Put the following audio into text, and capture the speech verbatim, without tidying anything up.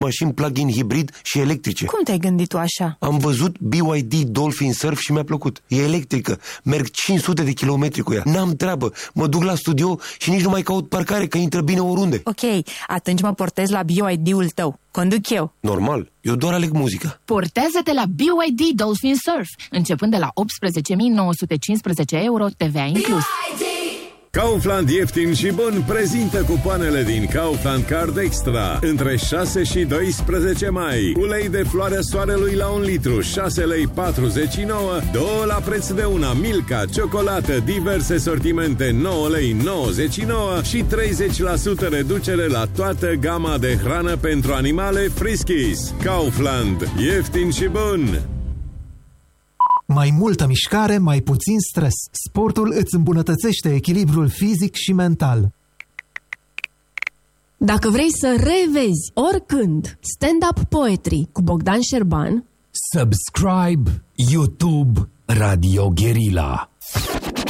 mașini plug-in hibrid și electrice. Cum te-ai gândit tu așa? Am văzut B Y D Dolphin Surf și mi-a plăcut. E electrică, merg cinci sute de kilometri cu ea. N-am treabă, mă duc la studio și nici nu mai caut parcare, că intră bine oriunde. Ok, atunci mă portez la B Y D-ul tău. Conduc eu. Normal, eu doar aleg muzica. Portează-te la B Y D Dolphin Surf, începând de la optsprezece mii nouă sute cincisprezece euro, T V A inclus. Kaufland ieftin și bun prezintă cupoanele din Kaufland Card Extra între șase și doisprezece mai. Ulei de floarea soarelui la un litru, șase lei patruzeci și nouă, două la preț de una. Milka, ciocolată, diverse sortimente, nouă lei nouăzeci și nouă și treizeci la sută reducere la toată gama de hrană pentru animale Friskies. Kaufland, ieftin și bun! Mai multă mișcare, mai puțin stres. Sportul îți îmbunătățește echilibrul fizic și mental. Dacă vrei să revezi oricând Stand-up Poetry cu Bogdan Șerban, subscribe YouTube Radio Guerilla.